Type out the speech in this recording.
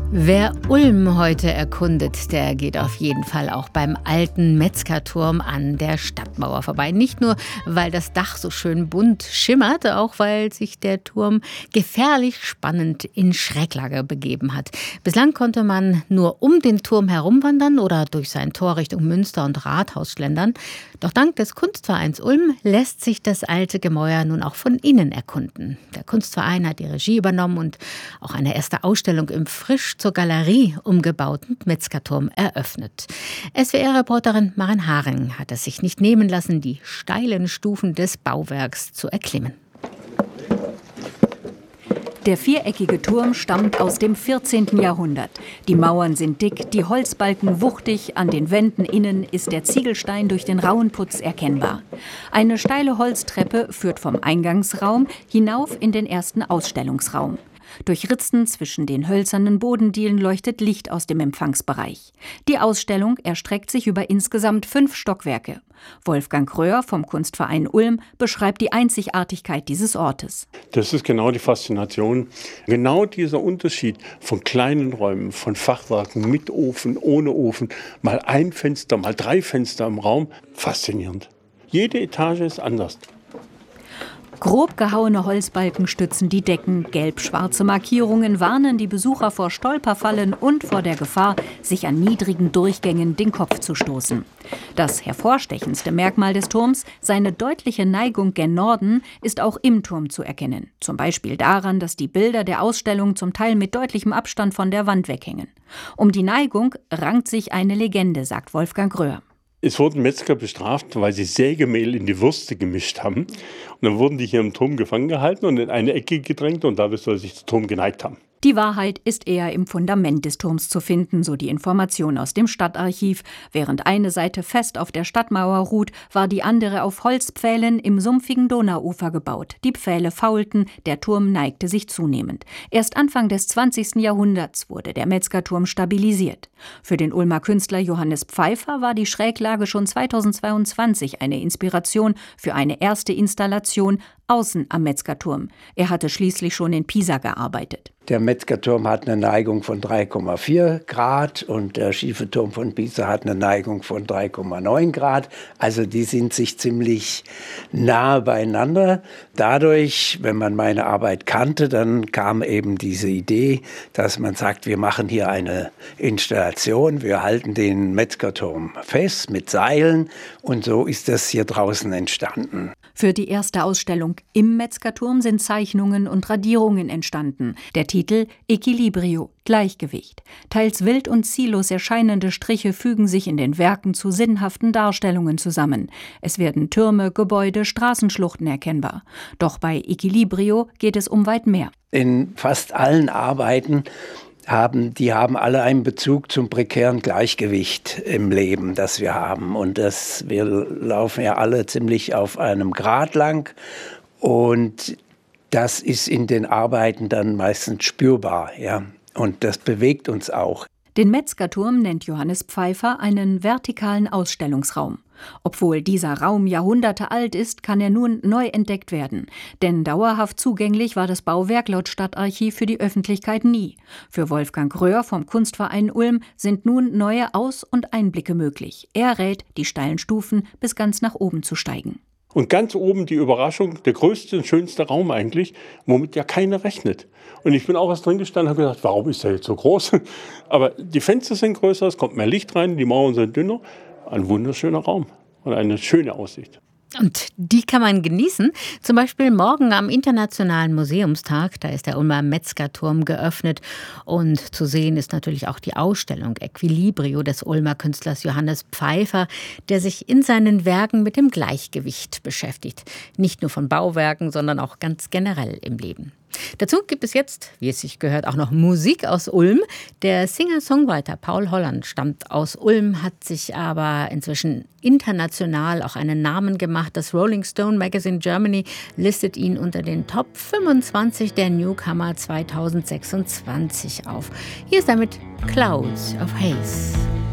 Wer Ulm heute erkundet, der geht auf jeden Fall auch beim alten Metzgerturm an der Stadtmauer vorbei. Nicht nur, weil das Dach so schön bunt schimmert, auch weil sich der Turm gefährlich spannend in Schräglage begeben hat. Bislang konnte man nur um den Turm herumwandern oder durch sein Tor Richtung Münster und Rathaus schlendern. Doch dank des Kunstvereins Ulm lässt sich das alte Gemäuer nun auch von innen erkunden. Der Kunstverein hat die Regie übernommen und auch eine erste Ausstellung im frisch zur Galerie umgebauten Metzgerturm eröffnet. SWR-Reporterin Maren Haring hat es sich nicht nehmen lassen, die steilen Stufen des Bauwerks zu erklimmen. Der viereckige Turm stammt aus dem 14. Jahrhundert. Die Mauern sind dick, die Holzbalken wuchtig, an den Wänden innen ist der Ziegelstein durch den rauen Putz erkennbar. Eine steile Holztreppe führt vom Eingangsraum hinauf in den ersten Ausstellungsraum. Durch Ritzen zwischen den hölzernen Bodendielen leuchtet Licht aus dem Empfangsbereich. Die Ausstellung erstreckt sich über insgesamt 5 Stockwerke. Wolfgang Röhr vom Kunstverein Ulm beschreibt die Einzigartigkeit dieses Ortes. Das ist genau die Faszination. Genau dieser Unterschied von kleinen Räumen, von Fachwerken mit Ofen, ohne Ofen, mal ein Fenster, mal 3 Fenster im Raum. Faszinierend. Jede Etage ist anders. Grob gehauene Holzbalken stützen die Decken, gelb-schwarze Markierungen warnen die Besucher vor Stolperfallen und vor der Gefahr, sich an niedrigen Durchgängen den Kopf zu stoßen. Das hervorstechendste Merkmal des Turms, seine deutliche Neigung gen Norden, ist auch im Turm zu erkennen. Zum Beispiel daran, dass die Bilder der Ausstellung zum Teil mit deutlichem Abstand von der Wand weghängen. Um die Neigung rankt sich eine Legende, sagt Wolfgang Röhr. Es wurden Metzger bestraft, weil sie Sägemehl in die Würste gemischt haben. Und dann wurden die hier im Turm gefangen gehalten und in eine Ecke gedrängt und dadurch soll sich der Turm geneigt haben. Die Wahrheit ist eher im Fundament des Turms zu finden, so die Information aus dem Stadtarchiv. Während eine Seite fest auf der Stadtmauer ruht, war die andere auf Holzpfählen im sumpfigen Donauufer gebaut. Die Pfähle faulten, der Turm neigte sich zunehmend. Erst Anfang des 20. Jahrhunderts wurde der Metzgerturm stabilisiert. Für den Ulmer Künstler Johannes Pfeiffer war die Schräglage schon 2022 eine Inspiration für eine erste Installation außen am Metzgerturm. Er hatte schließlich schon in Pisa gearbeitet. Der Metzgerturm hat eine Neigung von 3,4 Grad und der schiefe Turm von Pisa hat eine Neigung von 3,9 Grad. Also die sind sich ziemlich nahe beieinander. Dadurch, wenn man meine Arbeit kannte, dann kam eben diese Idee, dass man sagt, wir machen hier eine Installation, wir halten den Metzgerturm fest mit Seilen und so ist das hier draußen entstanden. Für die erste Ausstellung im Metzgerturm sind Zeichnungen und Radierungen entstanden. Der Titel Equilibrio, Gleichgewicht. Teils wild und ziellos erscheinende Striche fügen sich in den Werken zu sinnhaften Darstellungen zusammen. Es werden Türme, Gebäude, Straßenschluchten erkennbar. Doch bei Equilibrio geht es um weit mehr. In fast allen Arbeiten haben alle einen Bezug zum prekären Gleichgewicht im Leben, das wir haben. Und wir laufen ja alle ziemlich auf einem Grat lang. Und das ist in den Arbeiten dann meistens spürbar, ja. Und das bewegt uns auch. Den Metzgerturm nennt Johannes Pfeiffer einen vertikalen Ausstellungsraum. Obwohl dieser Raum Jahrhunderte alt ist, kann er nun neu entdeckt werden. Denn dauerhaft zugänglich war das Bauwerk laut Stadtarchiv für die Öffentlichkeit nie. Für Wolfgang Röhr vom Kunstverein Ulm sind nun neue Aus- und Einblicke möglich. Er rät, die steilen Stufen bis ganz nach oben zu steigen. Und ganz oben die Überraschung, der größte und schönste Raum eigentlich, womit ja keiner rechnet. Und ich bin auch erst drin gestanden und habe gedacht, warum ist der jetzt so groß? Aber die Fenster sind größer, es kommt mehr Licht rein, die Mauern sind dünner. Ein wunderschöner Raum und eine schöne Aussicht. Und die kann man genießen, zum Beispiel morgen am Internationalen Museumstag. Da ist der Ulmer Metzgerturm geöffnet. Und zu sehen ist natürlich auch die Ausstellung Equilibrio des Ulmer Künstlers Johannes Pfeiffer, der sich in seinen Werken mit dem Gleichgewicht beschäftigt. Nicht nur von Bauwerken, sondern auch ganz generell im Leben. Dazu gibt es jetzt, wie es sich gehört, auch noch Musik aus Ulm. Der Singer-Songwriter Paul Holland stammt aus Ulm, hat sich aber inzwischen international auch einen Namen gemacht. Das Rolling Stone Magazine Germany listet ihn unter den Top 25 der Newcomer 2026 auf. Hier ist damit Clouds of Haze.